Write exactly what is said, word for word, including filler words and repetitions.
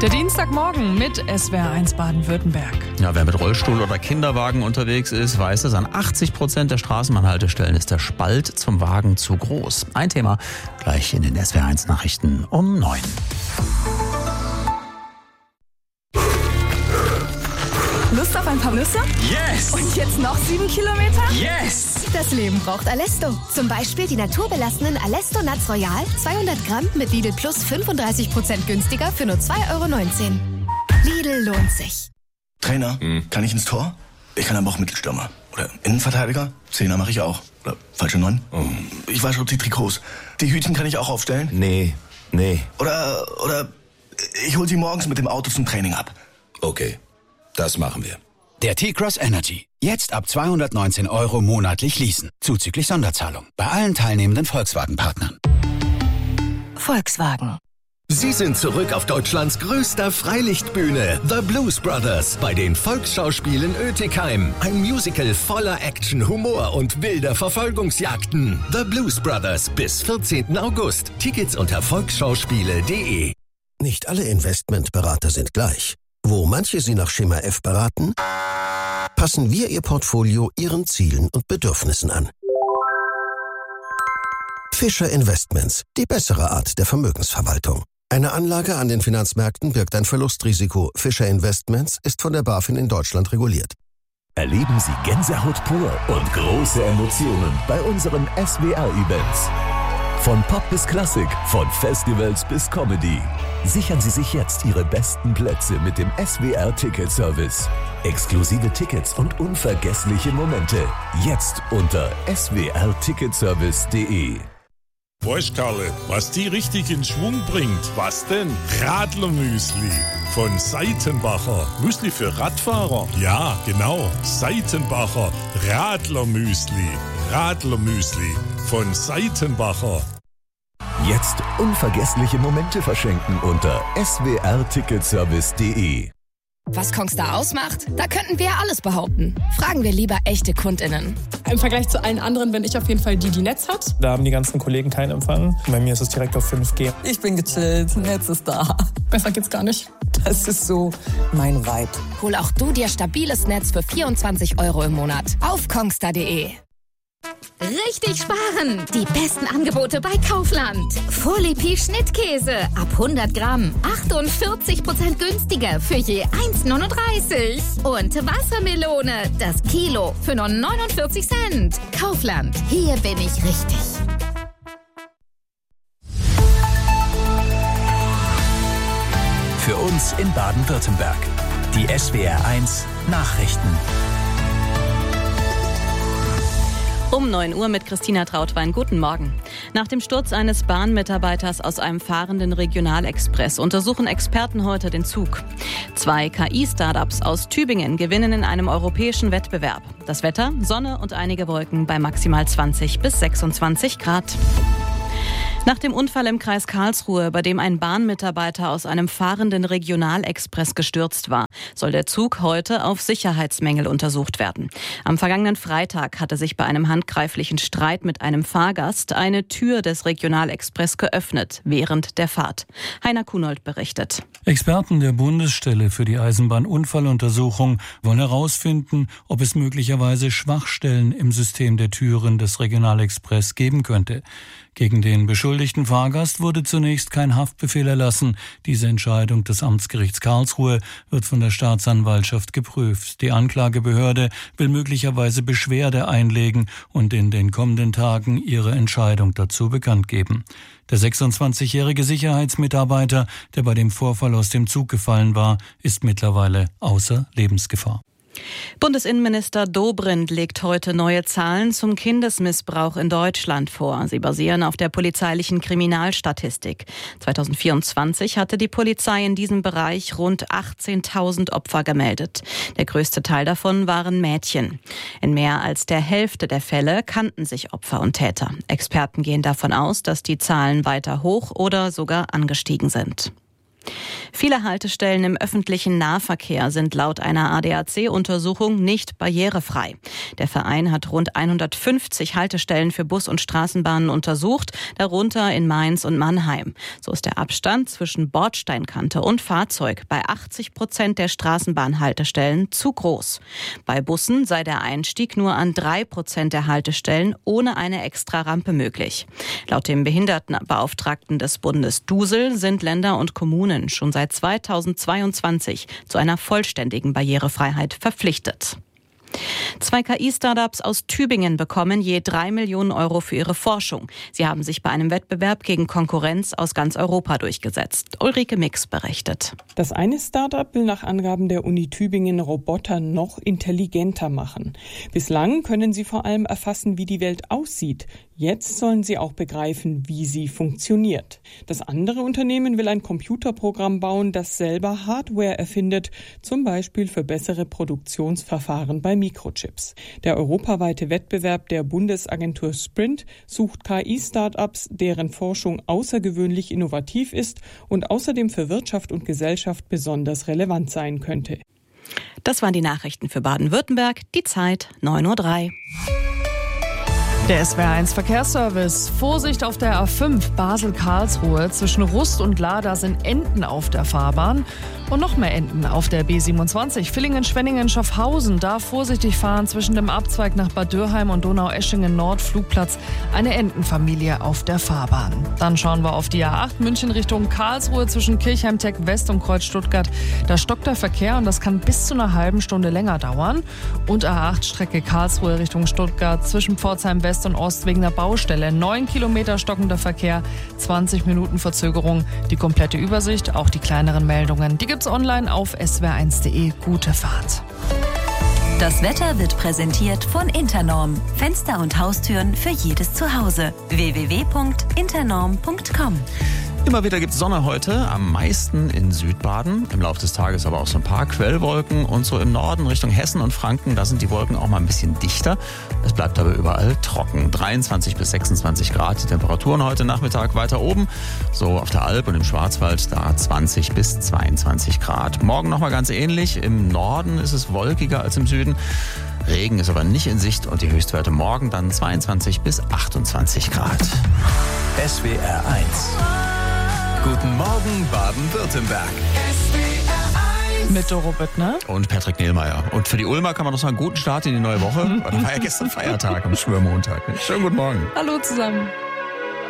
Der Dienstagmorgen mit S W R eins Baden-Württemberg. Ja, wer mit Rollstuhl oder Kinderwagen unterwegs ist, weiß es, an achtzig Prozent der Straßenbahnhaltestellen ist der Spalt zum Wagen zu groß. Ein Thema gleich in den S W R eins Nachrichten um neun. Lust auf ein paar Nüsse? Yes! Und jetzt noch sieben Kilometer? Yes! Das Leben braucht Alesto. Zum Beispiel die naturbelassenen Alesto Nuts Royal, zweihundert Gramm mit Lidl Plus fünfunddreißig Prozent günstiger für nur zwei Euro neunzehn. Lidl lohnt sich. Trainer, Hm. kann ich ins Tor? Ich kann aber auch Mittelstürmer. Oder Innenverteidiger? Zehner mache ich auch. Oder falsche Neun? Oh. Ich wasche die Trikots. Die Hütchen kann ich auch aufstellen? Nee, nee. Oder, oder ich hol sie morgens mit dem Auto zum Training ab. Okay, das machen wir. Der T-Cross Energy. Jetzt ab zweihundertneunzehn Euro monatlich leasen. Zuzüglich Sonderzahlung. Bei allen teilnehmenden Volkswagen-Partnern. Volkswagen. Sie sind zurück auf Deutschlands größter Freilichtbühne, The Blues Brothers, bei den Volksschauspielen Oetikheim. Ein Musical voller Action, Humor und wilder Verfolgungsjagden. The Blues Brothers bis vierzehnten August. Tickets unter volksschauspiele punkt de. Nicht alle Investmentberater sind gleich. Wo manche Sie nach Schema F beraten, passen wir Ihr Portfolio Ihren Zielen und Bedürfnissen an. Fischer Investments, die bessere Art der Vermögensverwaltung. Eine Anlage an den Finanzmärkten birgt ein Verlustrisiko. Fischer Investments ist von der BaFin in Deutschland reguliert. Erleben Sie Gänsehaut pur und große Emotionen bei unseren S W R-Events. Von Pop bis Klassik, von Festivals bis Comedy. Sichern Sie sich jetzt Ihre besten Plätze mit dem S W R-Ticket-Service. Exklusive Tickets und unvergessliche Momente. Jetzt unter s w r ticketservice punkt de. Weißt Karle, was die richtig in Schwung bringt? Was denn? Radlermüsli von Seitenbacher. Müsli für Radfahrer? Ja, genau. Seitenbacher Radlermüsli. Radlermüsli von Seitenbacher. Jetzt unvergessliche Momente verschenken unter s w r ticketservice punkt de. Was Kongstar ausmacht? Da könnten wir alles behaupten. Fragen wir lieber echte KundInnen. Im Vergleich zu allen anderen bin ich auf jeden Fall die, die Netz hat. Da haben die ganzen Kollegen keinen Empfang. Bei mir ist es direkt auf fünf G. Ich bin gechillt, Netz ist da. Besser geht's gar nicht. Das ist so mein Vibe. Hol auch du dir stabiles Netz für vierundzwanzig Euro im Monat auf kongstar punkt de. Richtig sparen! Die besten Angebote bei Kaufland. Folie Schnittkäse ab hundert Gramm. achtundvierzig Prozent günstiger für je eins neununddreißig. Und Wassermelone, das Kilo für nur neunundvierzig Cent. Kaufland, hier bin ich richtig. Für uns in Baden-Württemberg. Die S W R eins Nachrichten. Um neun Uhr mit Christina Trautwein. Guten Morgen. Nach dem Sturz eines Bahnmitarbeiters aus einem fahrenden Regionalexpress untersuchen Experten heute den Zug. Zwei K I-Startups aus Tübingen gewinnen in einem europäischen Wettbewerb. Das Wetter, Sonne und einige Wolken bei maximal zwanzig bis sechsundzwanzig Grad. Nach dem Unfall im Kreis Karlsruhe, bei dem ein Bahnmitarbeiter aus einem fahrenden Regionalexpress gestürzt war, soll der Zug heute auf Sicherheitsmängel untersucht werden. Am vergangenen Freitag hatte sich bei einem handgreiflichen Streit mit einem Fahrgast eine Tür des Regionalexpress geöffnet während der Fahrt. Heiner Kunold berichtet. Experten der Bundesstelle für die Eisenbahnunfalluntersuchung wollen herausfinden, ob es möglicherweise Schwachstellen im System der Türen des Regionalexpress geben könnte. Gegen den beschuldigten Fahrgast wurde zunächst kein Haftbefehl erlassen. Diese Entscheidung des Amtsgerichts Karlsruhe wird von der Staatsanwaltschaft geprüft. Die Anklagebehörde will möglicherweise Beschwerde einlegen und in den kommenden Tagen ihre Entscheidung dazu bekannt geben. Der sechsundzwanzigjährige Sicherheitsmitarbeiter, der bei dem Vorfall aus dem Zug gefallen war, ist mittlerweile außer Lebensgefahr. Bundesinnenminister Dobrindt legt heute neue Zahlen zum Kindesmissbrauch in Deutschland vor. Sie basieren auf der polizeilichen Kriminalstatistik. zweitausendvierundzwanzig hatte die Polizei in diesem Bereich rund achtzehntausend Opfer gemeldet. Der größte Teil davon waren Mädchen. In mehr als der Hälfte der Fälle kannten sich Opfer und Täter. Experten gehen davon aus, dass die Zahlen weiter hoch oder sogar angestiegen sind. Viele Haltestellen im öffentlichen Nahverkehr sind laut einer A D A C-Untersuchung nicht barrierefrei. Der Verein hat rund hundertfünfzig Haltestellen für Bus und Straßenbahnen untersucht, darunter in Mainz und Mannheim. So ist der Abstand zwischen Bordsteinkante und Fahrzeug bei achtzig Prozent der Straßenbahnhaltestellen zu groß. Bei Bussen sei der Einstieg nur an drei Prozent der Haltestellen ohne eine extra Rampe möglich. Laut dem Behindertenbeauftragten des Bundes Dusel sind Länder und Kommunen schon seit zweitausendzweiundzwanzig zu einer vollständigen Barrierefreiheit verpflichtet. Zwei K I-Startups aus Tübingen bekommen je drei Millionen Euro für ihre Forschung. Sie haben sich bei einem Wettbewerb gegen Konkurrenz aus ganz Europa durchgesetzt. Ulrike Mix berichtet. Das eine Startup will nach Angaben der Uni Tübingen Roboter noch intelligenter machen. Bislang können sie vor allem erfassen, wie die Welt aussieht. Jetzt sollen sie auch begreifen, wie sie funktioniert. Das andere Unternehmen will ein Computerprogramm bauen, das selber Hardware erfindet, zum Beispiel für bessere Produktionsverfahren bei Mikrochips. Der europaweite Wettbewerb der Bundesagentur Sprint sucht K I-Startups, deren Forschung außergewöhnlich innovativ ist und außerdem für Wirtschaft und Gesellschaft besonders relevant sein könnte. Das waren die Nachrichten für Baden-Württemberg. Die Zeit neun Uhr drei. Der S W R eins Verkehrsservice. Vorsicht auf der A fünf Basel-Karlsruhe. Zwischen Rust und Lada sind Enten auf der Fahrbahn. Und noch mehr Enten auf der B siebenundzwanzig. Villingen-Schwenningen-Schaffhausen. Da vorsichtig fahren zwischen dem Abzweig nach Bad Dürheim und Donaueschingen-Nord-Flugplatz. Eine Entenfamilie auf der Fahrbahn. Dann schauen wir auf die A acht München Richtung Karlsruhe zwischen Kirchheim-Tech West und Kreuz Stuttgart. Da stockt der Verkehr und das kann bis zu einer halben Stunde länger dauern. Und A acht Strecke Karlsruhe Richtung Stuttgart zwischen Pforzheim West und Ost wegen der Baustelle. Neun Kilometer stockender Verkehr, zwanzig Minuten Verzögerung. Die komplette Übersicht, auch die kleineren Meldungen, die gibt's online auf s w r eins punkt de. Gute Fahrt. Das Wetter wird präsentiert von Internorm. Fenster und Haustüren für jedes Zuhause. w w w punkt internorm punkt com. Immer wieder gibt es Sonne heute, am meisten in Südbaden. Im Laufe des Tages aber auch so ein paar Quellwolken. Und so im Norden Richtung Hessen und Franken, da sind die Wolken auch mal ein bisschen dichter. Es bleibt aber überall trocken. dreiundzwanzig bis sechsundzwanzig Grad die Temperaturen heute Nachmittag. Weiter oben, so auf der Alp und im Schwarzwald, da zwanzig bis zweiundzwanzig Grad. Morgen nochmal ganz ähnlich. Im Norden ist es wolkiger als im Süden. Regen ist aber nicht in Sicht und die Höchstwerte morgen dann zweiundzwanzig bis achtundzwanzig Grad. S W R eins. Guten Morgen, Baden-Württemberg. Mit Doro Büttner und Patrick Nehlmeier. Und für die Ulmer kann man noch sagen, guten Start in die neue Woche. Da war ja gestern Feiertag am Schwörmontag. Schönen guten Morgen. Hallo zusammen.